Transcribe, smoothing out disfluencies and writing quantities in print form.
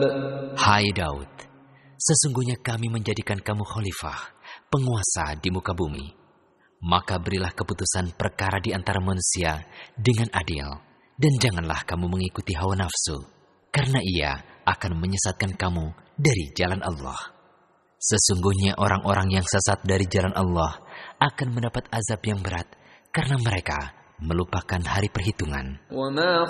Hai Daud, sesungguhnya kami menjadikan kamu khalifah, penguasa di muka bumi. Maka berilah keputusan perkara di antara manusia dengan adil, dan janganlah kamu mengikuti hawa nafsu, karena ia akan menyesatkan kamu dari jalan Allah. Sesungguhnya orang-orang yang sesat dari jalan Allah akan mendapat azab yang berat, karena mereka melupakan hari perhitungan.